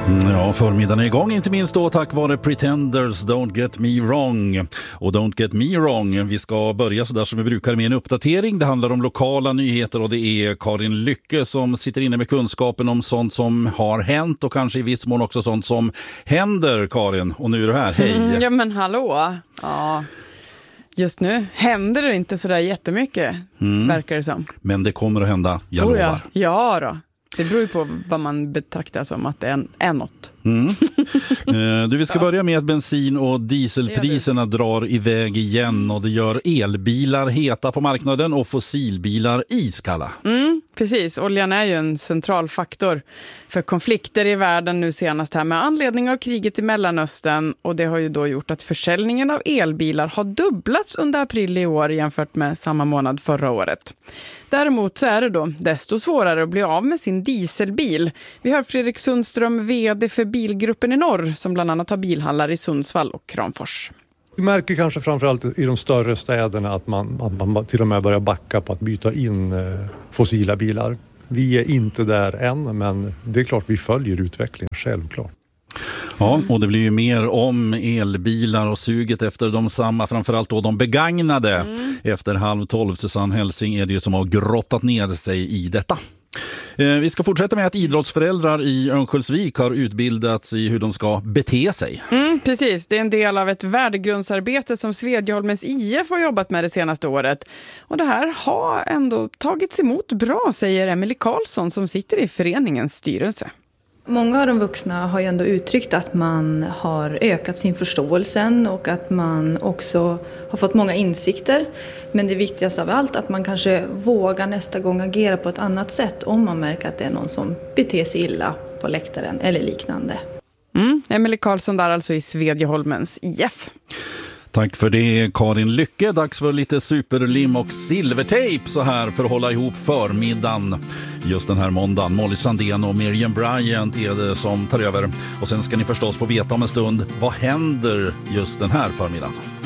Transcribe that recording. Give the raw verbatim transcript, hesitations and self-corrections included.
Ja, förmiddagen är igång, inte minst då tack vare Pretenders, Don't Get Me Wrong. Och Don't Get Me Wrong, vi ska börja så där som vi brukar med en uppdatering. Det handlar om lokala nyheter och det är Karin Lycke som sitter inne med kunskapen om sånt som har hänt och kanske i viss mån också sånt som händer, Karin. Och nu är du här, hej! Mm, ja men hallå, ja... Just nu händer det inte sådär jättemycket, mm. verkar det som. Men det kommer att hända, jag oh, lovar. Ja. ja då, det beror ju på vad man betraktar som att det är, är något. Mm. eh, du, vi ska ja. börja med att bensin- och dieselpriserna drar iväg igen och det gör elbilar heta på marknaden och fossilbilar iskalla. Mm, precis, oljan är ju en central faktor för konflikter i världen nu senast här med anledning av kriget i Mellanöstern, och det har ju då gjort att försäljningen av elbilar har dubblats under april i år jämfört med samma månad förra året. Däremot så är det då desto svårare att bli av med sin dieselbil. Vi har Fredrik Sundström, vd för Bilgruppen i norr, som bland annat har bilhallar i Sundsvall och Kramfors. Vi märker kanske framförallt i de större städerna att man, att man till och med börjar backa på att byta in fossila bilar. Vi är inte där än, men det är klart vi följer utvecklingen, självklart. Ja, och det blir ju mer om elbilar och suget efter de samma, framförallt då de begagnade. Mm. Efter halv tolv, Susanne Helsing, är det ju som har grottat ner sig i detta. Eh, vi ska fortsätta med att idrottsföräldrar i Örnsköldsvik har utbildats i hur de ska bete sig. Mm, precis, det är en del av ett värdegrundsarbete som Svedjeholmens I F har jobbat med det senaste året. Och det här har ändå tagits emot bra, säger Emily Karlsson som sitter i föreningens styrelse. Många av de vuxna har ju ändå uttryckt att man har ökat sin förståelse och att man också har fått många insikter. Men det viktigaste av allt att man kanske vågar nästa gång agera på ett annat sätt om man märker att det är någon som beter sig illa på läktaren eller liknande. Mm, Emily Karlsson där alltså i Svedjeholmens I F. Tack för det, Karin Lycke. Dags för lite superlim och silvertejp så här för att hålla ihop förmiddagen just den här måndagen. Molly Sandén och Miriam Bryant är det som tar över. Och sen ska ni förstås få veta om en stund vad händer just den här förmiddagen.